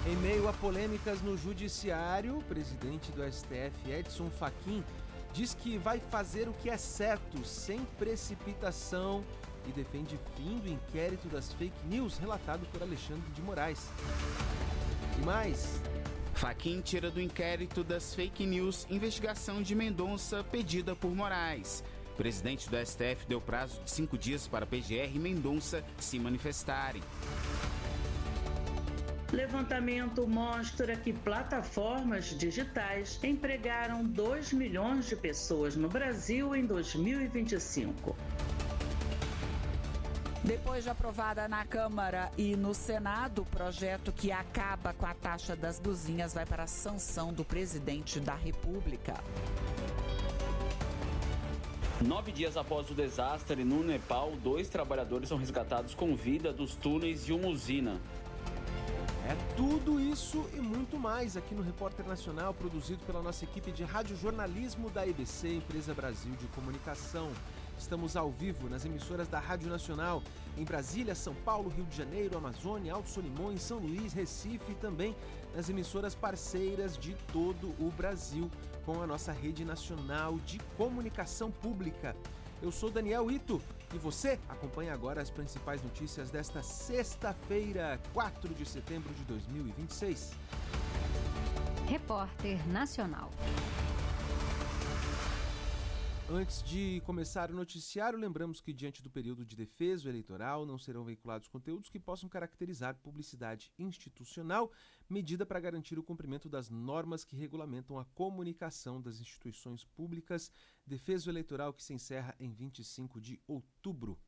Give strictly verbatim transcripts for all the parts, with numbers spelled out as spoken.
Em meio a polêmicas no judiciário, o presidente do S T F, Edson Fachin, diz que vai fazer o que é certo, sem precipitação, e defende fim do inquérito das fake news relatado por Alexandre de Moraes. E mais... Fachin tira do inquérito das fake news investigação de Mendonça pedida por Moraes. O presidente do S T F deu prazo de cinco dias para P G R e Mendonça se manifestarem. Levantamento mostra que plataformas digitais empregaram dois milhões de pessoas no Brasil em dois mil e vinte e cinco. Depois de aprovada na Câmara e no Senado, o projeto que acaba com a taxa das buzinhas vai para a sanção do presidente da República. Nove dias após o desastre no Nepal, dois trabalhadores são resgatados com vida dos túneis de uma usina. É tudo isso e muito mais aqui no Repórter Nacional, produzido pela nossa equipe de radiojornalismo da E B C, Empresa Brasil de Comunicação. Estamos ao vivo nas emissoras da Rádio Nacional em Brasília, São Paulo, Rio de Janeiro, Amazônia, Alto Solimões, São Luís, Recife e também nas emissoras parceiras de todo o Brasil, com a nossa rede nacional de comunicação pública. Eu sou Daniel Ito e você acompanha agora as principais notícias desta sexta-feira, quatro de setembro de dois mil e vinte e seis. Repórter Nacional. Antes de começar o noticiário, lembramos que, diante do período de defeso eleitoral, não serão veiculados conteúdos que possam caracterizar publicidade institucional, medida para garantir o cumprimento das normas que regulamentam a comunicação das instituições públicas. Defeso eleitoral que se encerra em vinte e cinco de outubro.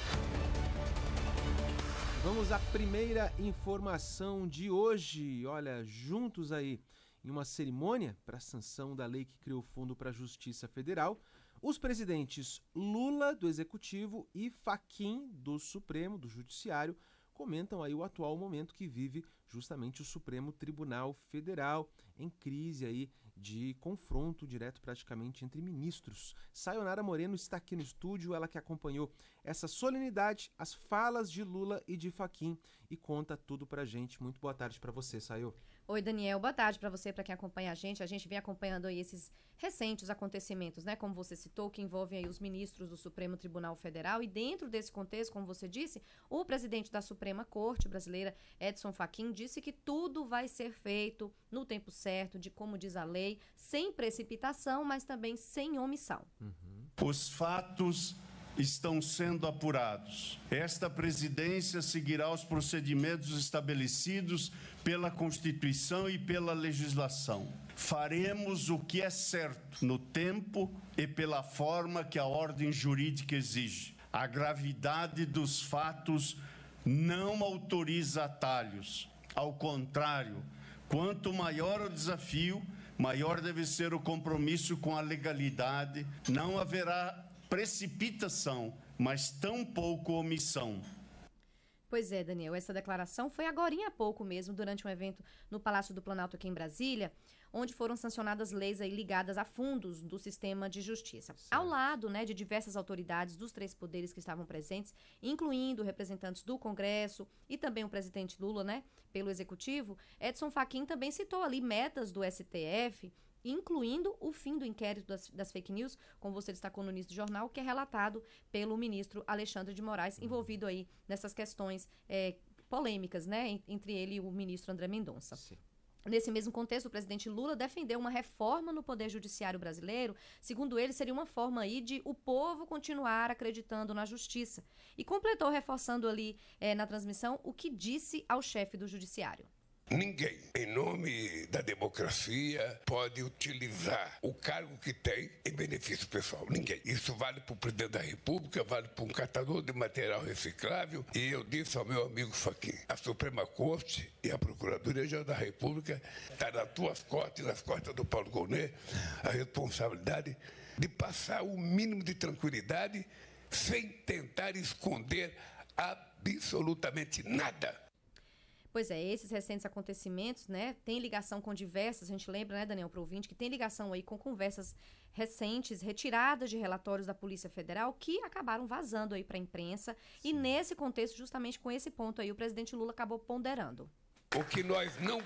Vamos à primeira informação de hoje. Olha, juntos aí em uma cerimônia para a sanção da lei que criou o Fundo para a Justiça Federal, os presidentes Lula, do Executivo, e Fachin, do Supremo, do Judiciário, comentam aí o atual momento que vive justamente o Supremo Tribunal Federal, em crise aí de confronto direto praticamente entre ministros. Sayonara Moreno está aqui no estúdio, ela que acompanhou essa solenidade, as falas de Lula e de Fachin, e conta tudo pra gente. Muito boa tarde para você, Sayo. Oi, Daniel. Boa tarde para você, para quem acompanha a gente. A gente vem acompanhando aí esses recentes acontecimentos, né? Como você citou, que envolvem aí os ministros do Supremo Tribunal Federal. E dentro desse contexto, como você disse, o presidente da Suprema Corte brasileira, Edson Fachin, disse que tudo vai ser feito no tempo certo, de como diz a lei, sem precipitação, mas também sem omissão. Uhum. Os fatos estão sendo apurados. Esta presidência seguirá os procedimentos estabelecidos pela Constituição e pela legislação. Faremos o que é certo no tempo e pela forma que a ordem jurídica exige. A gravidade dos fatos não autoriza atalhos. Ao contrário, quanto maior o desafio, maior deve ser o compromisso com a legalidade. Não haverá precipitação, mas tão pouco omissão. Pois é, Daniel, essa declaração foi agorinha há pouco mesmo, durante um evento no Palácio do Planalto aqui em Brasília, onde foram sancionadas leis aí ligadas a fundos do sistema de justiça. Certo. Ao lado, né, de diversas autoridades dos três poderes que estavam presentes, incluindo representantes do Congresso e também o presidente Lula, né, pelo Executivo, Edson Fachin também citou ali metas do S T F, incluindo o fim do inquérito das, das fake news, como você destacou no início do jornal, que é relatado pelo ministro Alexandre de Moraes, envolvido aí nessas questões é, polêmicas, né, entre ele e o ministro André Mendonça. Sim. Nesse mesmo contexto, o presidente Lula defendeu uma reforma no Poder Judiciário brasileiro. Segundo ele, seria uma forma aí de o povo continuar acreditando na justiça. E completou reforçando ali é, na transmissão o que disse ao chefe do Judiciário. Ninguém, em nome da democracia, pode utilizar o cargo que tem em benefício pessoal. Ninguém. Isso vale para o presidente da República, vale para um catador de material reciclável. E eu disse ao meu amigo Fachin, a Suprema Corte e a Procuradoria-Geral da República está nas tuas costas e nas costas do Paulo Gonet a responsabilidade de passar o mínimo de tranquilidade sem tentar esconder absolutamente nada. Pois é, esses recentes acontecimentos, né, tem ligação com diversas, a gente lembra, né, Daniel, para o ouvinte, que tem ligação aí com conversas recentes, retiradas de relatórios da Polícia Federal, que acabaram vazando aí para a imprensa. Sim. E nesse contexto, justamente com esse ponto aí, o presidente Lula acabou ponderando. O que nós não